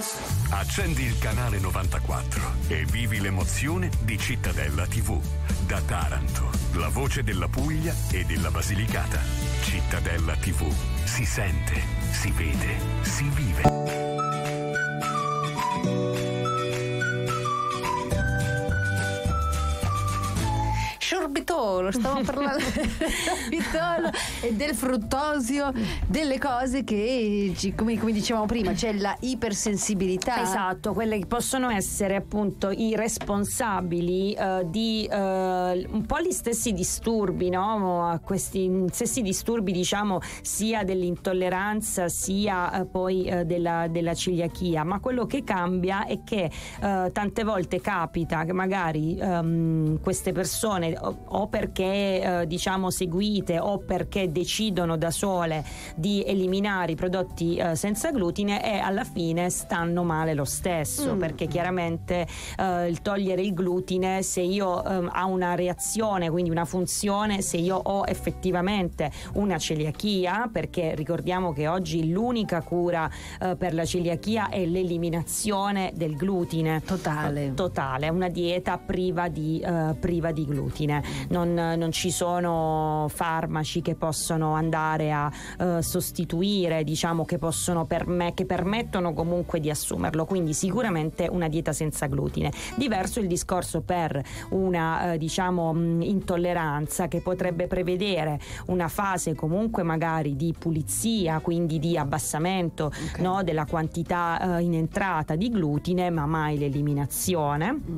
Accendi il canale 94 e vivi l'emozione di Cittadella TV. Da Taranto, la voce della Puglia e della Basilicata. Cittadella TV. Si sente, si vede, si vive. Sorbitolo, stavo parlando del sorbitolo e del fruttosio, delle cose che, come dicevamo prima, c'è la ipersensibilità. Esatto, quelle che possono essere appunto i responsabili di un po' gli stessi disturbi, no? A questi stessi disturbi, diciamo, sia dell'intolleranza sia poi della celiachia. Ma quello che cambia è che tante volte capita che magari queste persone o perché diciamo seguite o perché decidono da sole di eliminare i prodotti senza glutine e alla fine stanno male lo stesso, perché chiaramente il togliere il glutine, se io ha una reazione, quindi una funzione, se io ho effettivamente una celiachia, perché ricordiamo che oggi l'unica cura per la celiachia è l'eliminazione del glutine totale, una dieta priva di glutine. Non ci sono farmaci che possono andare a sostituire, diciamo, che permettono comunque di assumerlo, quindi sicuramente una dieta senza glutine. Diverso il discorso per una intolleranza, che potrebbe prevedere una fase comunque magari di pulizia, quindi di abbassamento della quantità in entrata di glutine, ma mai l'eliminazione.